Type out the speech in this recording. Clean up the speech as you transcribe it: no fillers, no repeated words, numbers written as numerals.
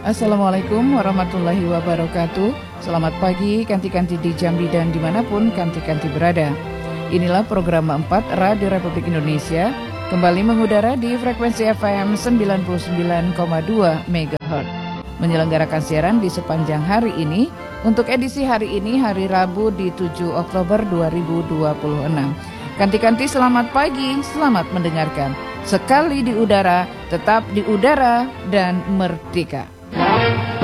Assalamualaikum warahmatullahi wabarakatuh. Selamat pagi kanti-kanti di Jambi dan dimanapun kanti-kanti berada. Inilah program 4 Radio Republik Indonesia kembali mengudara di frekuensi FM 99,2 MHz. Menyelenggarakan siaran di sepanjang hari ini. Untuk edisi hari ini, hari Rabu di 7 Oktober 2026. Kanti-kanti selamat pagi, selamat mendengarkan. Sekali di udara, tetap di udara dan merdeka.